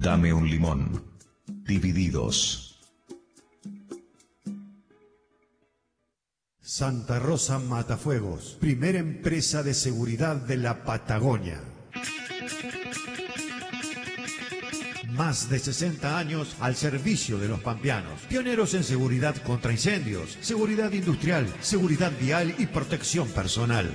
Dame un limón. Divididos. Santa Rosa Matafuegos, primera empresa de seguridad de la Patagonia. Más de 60 años al servicio de los pampeanos. Pioneros en seguridad contra incendios, seguridad industrial, seguridad vial y protección personal.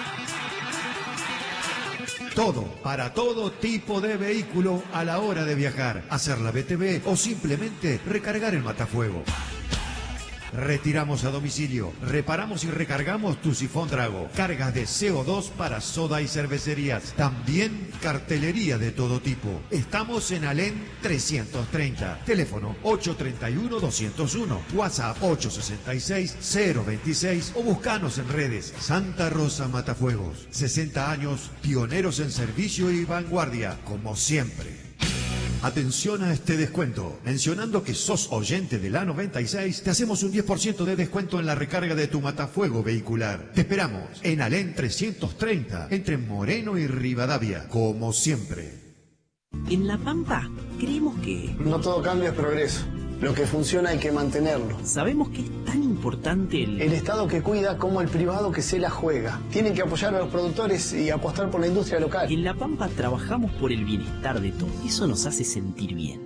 Todo, para todo tipo de vehículo a la hora de viajar, hacer la BTV o simplemente recargar el matafuego. Retiramos a domicilio, reparamos y recargamos tu sifón Drago, cargas de CO2 para soda y cervecerías, también cartelería de todo tipo. Estamos en Alén 330, teléfono 831-201, WhatsApp 866-026 o buscanos en redes. Santa Rosa Matafuegos, 60 años, pioneros en servicio y vanguardia, como siempre. Atención a este descuento. Mencionando que sos oyente de la 96, te hacemos un 10% de descuento en la recarga de tu matafuego vehicular. Te esperamos en Alén 330, entre Moreno y Rivadavia, como siempre. En La Pampa, creemos que... No todo cambio es progreso. Lo que funciona hay que mantenerlo. Sabemos que es tan importante el Estado que cuida como el privado que se la juega. Tienen que apoyar a los productores y apostar por la industria local. En La Pampa trabajamos por el bienestar de todos. Eso nos hace sentir bien.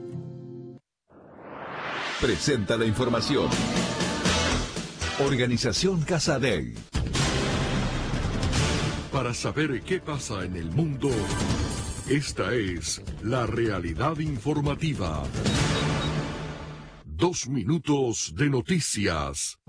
Presenta la información. Organización Casa Dei. Para saber qué pasa en el mundo, esta es la realidad informativa. 2 minutos de noticias.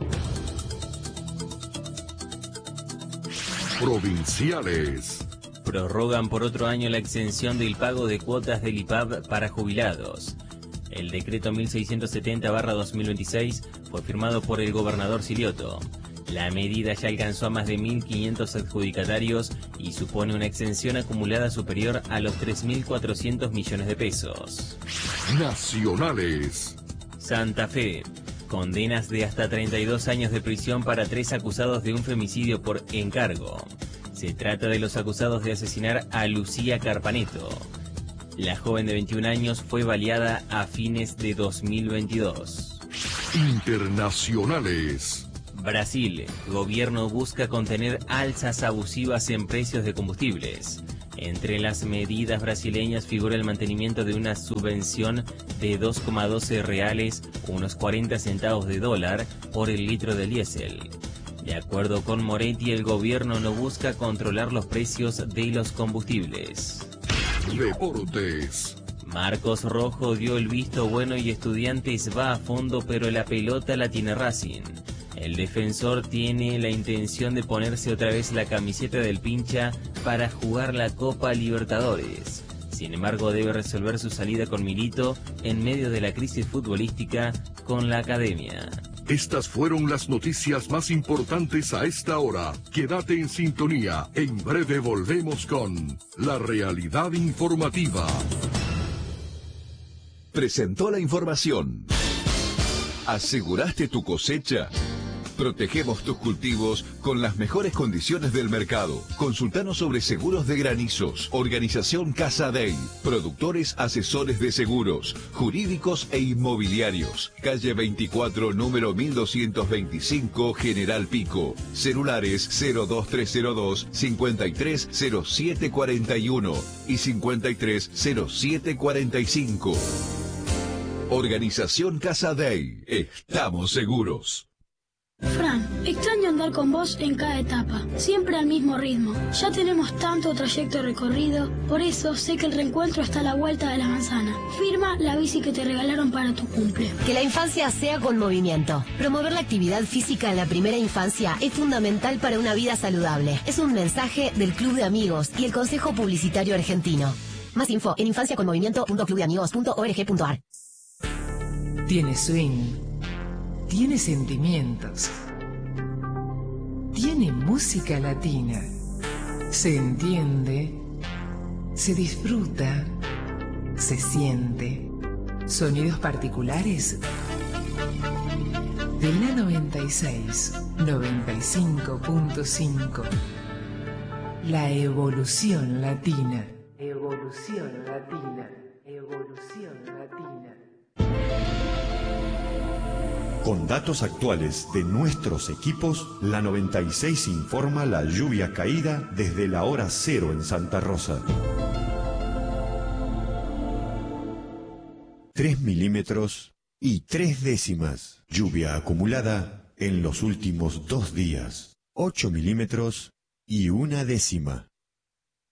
Provinciales. Prorrogan por otro año la exención del pago de cuotas del IPAB para jubilados. El decreto 1670/2026 fue firmado por el gobernador Silioto. La medida ya alcanzó a más de 1.500 adjudicatarios y supone una exención acumulada superior a los 3.400 millones de pesos. Nacionales. Santa Fe. Condenas de hasta 32 años de prisión para 3 acusados de un femicidio por encargo. Se trata de los acusados de asesinar a Lucía Carpaneto. La joven de 21 años fue baleada a fines de 2022. Internacionales. Brasil. Gobierno busca contener alzas abusivas en precios de combustibles. Entre las medidas brasileñas figura el mantenimiento de una subvención de 2,12 reales, unos 40 centavos de dólar, por el litro de diésel. De acuerdo con Moretti, el gobierno no busca controlar los precios de los combustibles. Deportes. Marcos Rojo dio el visto bueno y Estudiantes va a fondo, pero la pelota la tiene Racing. El defensor tiene la intención de ponerse otra vez la camiseta del pincha para jugar la Copa Libertadores. Sin embargo, debe resolver su salida con Milito en medio de la crisis futbolística con la academia. Estas fueron las noticias más importantes a esta hora. Quédate en sintonía. En breve volvemos con la realidad informativa. Presentó la información. ¿Aseguraste tu cosecha? Protegemos tus cultivos con las mejores condiciones del mercado. Consultanos sobre seguros de granizos. Organización Casa Dei. Productores asesores de seguros, jurídicos e inmobiliarios. Calle 24, número 1225, General Pico. Celulares 02302 530741 y 530745. Organización Casa Dei. Estamos seguros. Fran, extraño andar con vos en cada etapa, siempre al mismo ritmo. Ya tenemos tanto trayecto recorrido, por eso sé que el reencuentro está a la vuelta de la manzana. Firma la bici que te regalaron para tu cumple. Que la infancia sea con movimiento. Promover la actividad física en la primera infancia es fundamental para una vida saludable. Es un mensaje del Club de Amigos y el Consejo Publicitario Argentino. Más info en infanciaconmovimiento.clubdeamigos.org.ar. Tiene swing. Tiene sentimientos. Tiene música latina. Se entiende. Se disfruta. Se siente. Sonidos particulares. De la 96, 95.5. La evolución latina. Evolución latina. Evolución Latina. Con datos actuales de nuestros equipos, la 96 informa la lluvia caída desde la hora 0 en Santa Rosa. 3 milímetros y 3 décimas. Lluvia acumulada en los últimos 2 días. 8 milímetros y 1 décima.